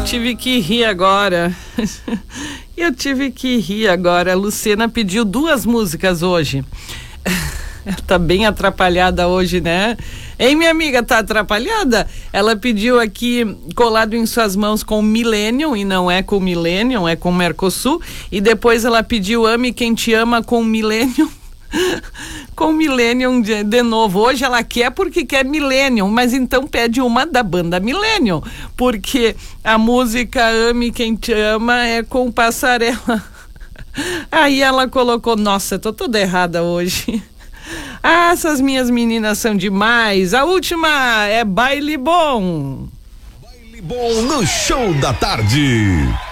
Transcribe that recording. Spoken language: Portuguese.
tive que rir agora. A Luciana pediu 2 músicas hoje. Ela tá bem atrapalhada hoje, né? Hein, minha amiga, tá atrapalhada? Ela pediu aqui Colado em Suas Mãos com Millennium, e não é com Millennium, é com Mercosul. E depois ela pediu Ame Quem Te Ama com Millennium. Com Millennium de novo. Hoje ela quer porque quer Millennium, mas então pede uma da banda Millennium, porque a música Ame Quem Te Ama é com Passarela. Aí ela colocou, nossa, eu tô toda errada hoje. Ah, essas minhas meninas são demais. A última é Baile Bom. Baile Bom no Show da Tarde.